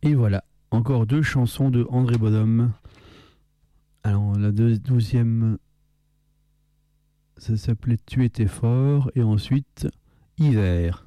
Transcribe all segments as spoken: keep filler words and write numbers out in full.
Et voilà, encore deux chansons de André Bonhomme. Alors, la deux- douzième, ça s'appelait Tu étais fort, et ensuite Hiver.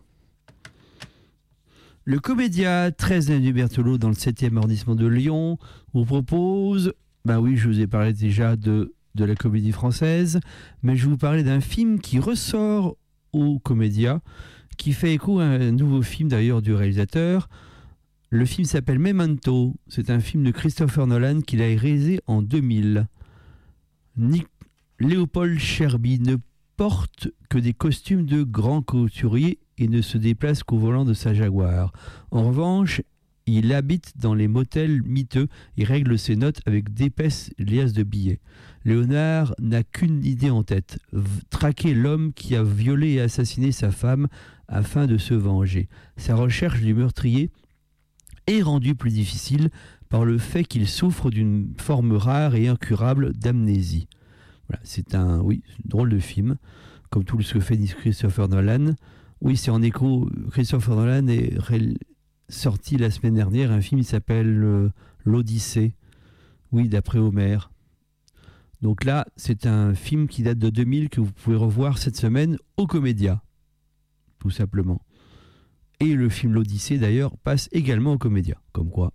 Le Comédia, treize avenue Berthelot, dans le septième arrondissement de Lyon, vous propose, ben oui, je vous ai parlé déjà de, de la comédie française, mais je vais vous parler d'un film qui ressort au Comédia, qui fait écho à un nouveau film d'ailleurs du réalisateur. Le film s'appelle Memento. C'est un film de Christopher Nolan qu'il a réalisé en deux mille. Nick Léopold Cherby ne porte que des costumes de grand couturier et ne se déplace qu'au volant de sa Jaguar. En revanche, il habite dans les motels miteux et règle ses notes avec d'épaisses liasses de billets. Léonard n'a qu'une idée en tête, v- traquer l'homme qui a violé et assassiné sa femme afin de se venger. Sa recherche du meurtrier est rendue plus difficile par le fait qu'il souffre d'une forme rare et incurable d'amnésie. Voilà, c'est un oui, drôle de film, comme tout ce que fait Christopher Nolan. Oui, c'est en écho. Christopher Nolan est ré- sorti la semaine dernière un film qui s'appelle euh, L'Odyssée. Oui, d'après Homère. Donc là, c'est un film qui date de deux mille que vous pouvez revoir cette semaine au Comédia, tout simplement. Et le film L'Odyssée, d'ailleurs, passe également au Comédia. Comme quoi.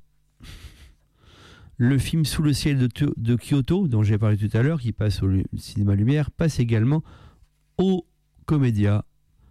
Le film Sous le ciel de, Tio- de Kyoto, dont j'ai parlé tout à l'heure, qui passe au lu- cinéma Lumière, passe également au Comédia.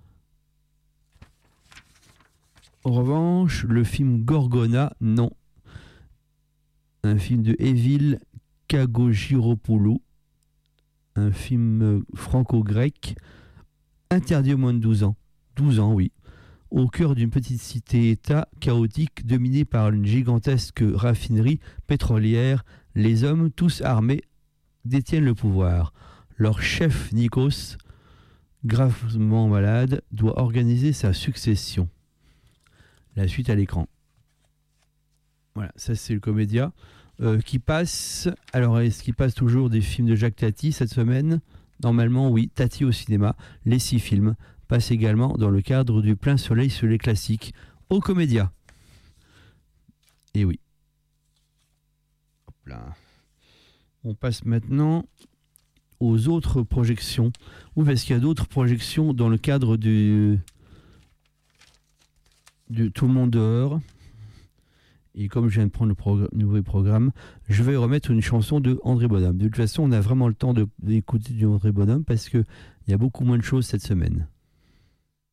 En revanche, le film Gorgona, non. Un film de Evil Kagogiropoulou, un film euh, franco-grec, interdit aux moins de douze ans. douze ans, oui. Au cœur d'une petite cité-État chaotique dominée par une gigantesque raffinerie pétrolière, les hommes, tous armés, détiennent le pouvoir. Leur chef, Nikos, gravement malade, doit organiser sa succession. La suite à l'écran. Voilà, ça c'est le Comédia. Euh, qui passe. Alors, est-ce qu'il passe toujours des films de Jacques Tati cette semaine ? Normalement, oui. Tati au cinéma. Les six films passent également dans le cadre du Plein Soleil sur les classiques au Comédia. Et oui. Hop là. On passe maintenant aux autres projections. Ou parce qu'il y a d'autres projections dans le cadre du, du Tout le monde dehors. Et comme je viens de prendre le progr- nouveau programme, je vais remettre une chanson de André Bonhomme. De toute façon, on a vraiment le temps de- d'écouter du André Bonhomme parce qu'il y a beaucoup moins de choses cette semaine.